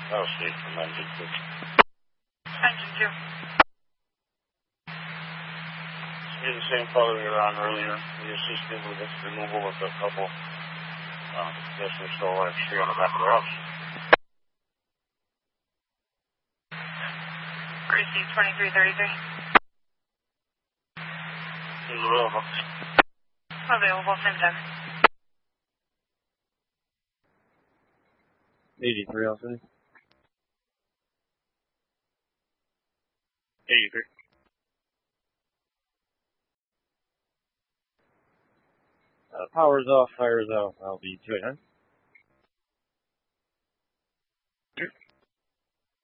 I'll see from engine 2. Engine 2. It's the same color we were on earlier. We assisted with its removal with a couple just install extra on the back of the house. Receive 2333. Who's available? Available, same time. 83, I'll say. 83. Power's off, fire's out. I'll be 289.